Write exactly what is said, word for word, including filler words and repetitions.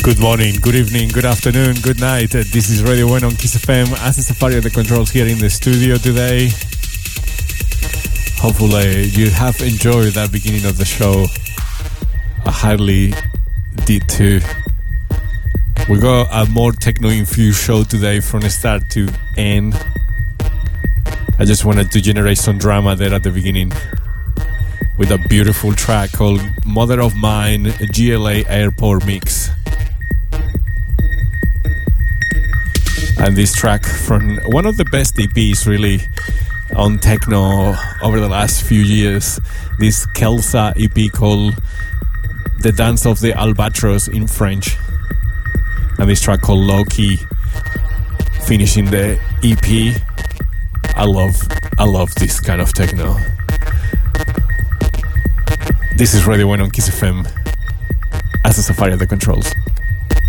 Good morning, good evening, good afternoon, good night. Uh, This is Radio One on Kiss F M. As Safari at the controls here in the studio today. Hopefully you have enjoyed that beginning of the show. I hardly did too. We got a more techno-infused show today from start to end. I just wanted to generate some drama there at the beginning with a beautiful track called Mother of Mine G L A Airport Mix. And this track from one of the best E Ps really on techno over the last few years, this Kelsa E P called The Dance of the Albatros in French, and this track called Loki finishing the E P. I love I love this kind of techno. This is Radio One on Kiss F M as a Safari at the controls.